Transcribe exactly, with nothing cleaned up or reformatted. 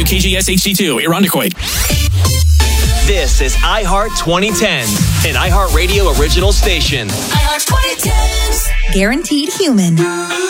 K G S H D two, Irondequoit. This is iHeart twenty tens, an iHeartRadio original station. iHeart twenty tens. Guaranteed human.